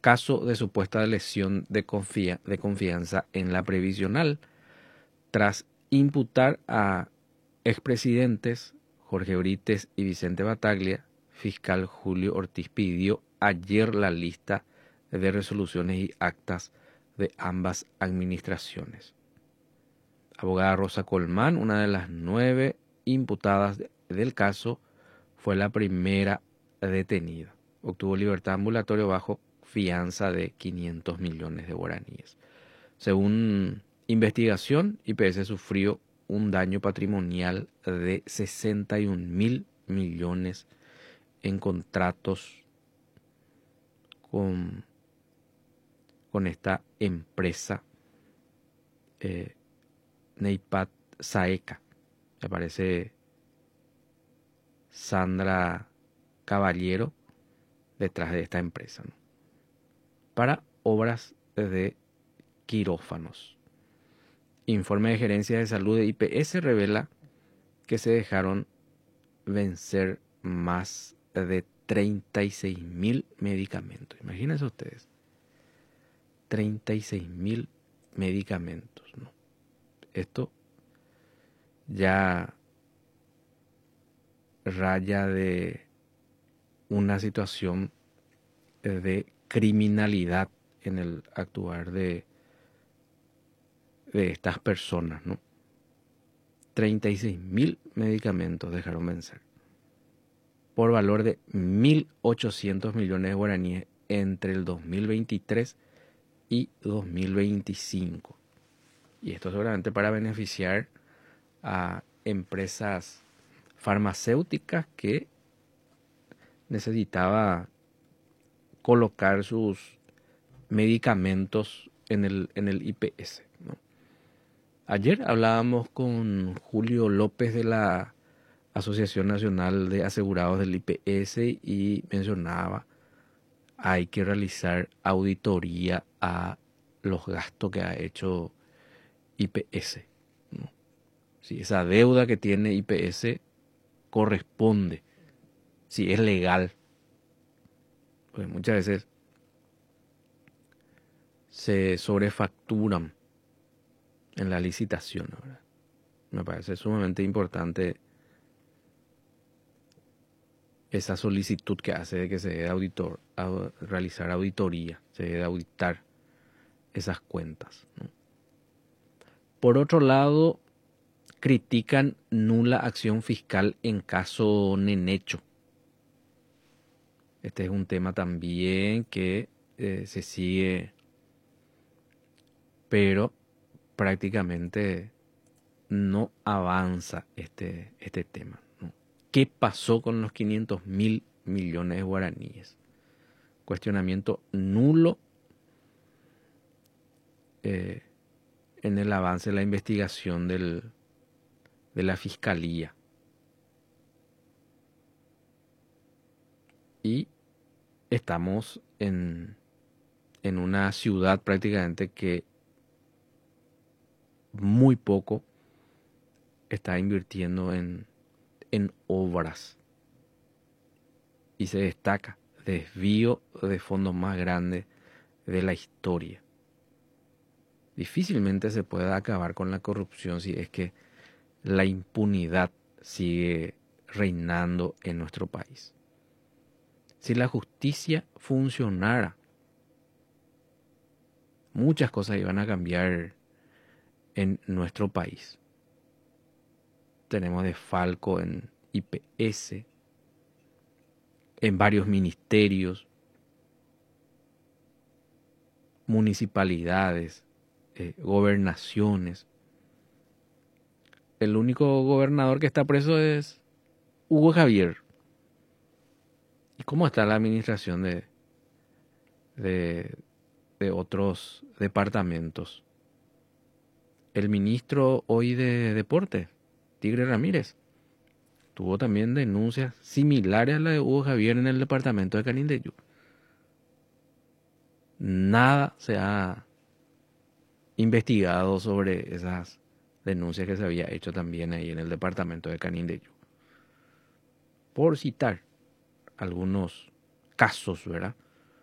caso de supuesta lesión de confianza en la previsional, tras imputar a expresidentes Jorge Brites y Vicente Bataglia, fiscal Julio Ortiz pidió ayer la lista de resoluciones y actas de ambas administraciones. Abogada Rosa Colmán, una de las 9 imputadas del caso, fue la primera detenida. Obtuvo libertad ambulatoria bajo fianza de 500 millones de guaraníes. Según investigación, IPS sufrió un daño patrimonial de 61.000 millones en contratos con esta empresa Neipat Saeca. Me parece Sandra Caballero detrás de esta empresa, ¿no? Para obras de quirófanos. Informe de gerencia de salud de IPS revela que se dejaron vencer más de 36.000 medicamentos. Imagínense ustedes. 36.000 medicamentos, ¿no? Esto ya raya de una situación de criminalidad en el actuar de estas personas, ¿no? 36.000 medicamentos dejaron vencer por valor de 1.800 millones de guaraníes entre el 2023 y 2025. Y esto seguramente para beneficiar a empresas farmacéuticas que necesitaba colocar sus medicamentos en el IPS, ¿no? Ayer hablábamos con Julio López de la Asociación Nacional de Asegurados del IPS y mencionaba hay que realizar auditoría a los gastos que ha hecho IPS, ¿no? Si esa deuda que tiene IPS corresponde, si es legal. Pues muchas veces se sobrefacturan en la licitación, ¿verdad? Me parece sumamente importante esa solicitud que hace de que se debe realizar auditoría, se debe auditar esas cuentas, ¿no? Por otro lado, critican nula acción fiscal en caso Nenecho. Este es un tema también que se sigue, pero prácticamente no avanza este tema, ¿no? ¿Qué pasó con los 500.000 millones de guaraníes? Cuestionamiento nulo en el avance de la investigación de la Fiscalía. Y estamos en una ciudad prácticamente que muy poco está invirtiendo en obras. Y se destaca desvío de fondos más grande de la historia. Difícilmente se pueda acabar con la corrupción si es que la impunidad sigue reinando en nuestro país. Si la justicia funcionara, muchas cosas iban a cambiar en nuestro país. Tenemos desfalco en IPS, en varios ministerios, municipalidades, gobernaciones. El único gobernador que está preso es Hugo Javier. ¿Y cómo está la administración de otros departamentos? El ministro hoy de Deporte, Tigre Ramírez, tuvo también denuncias similares a la de Hugo Javier en el departamento de Canindeyú. Nada se ha investigado sobre esas denuncias que se había hecho también ahí en el departamento de Canindeyú. Por citar algunos casos, ¿verdad?,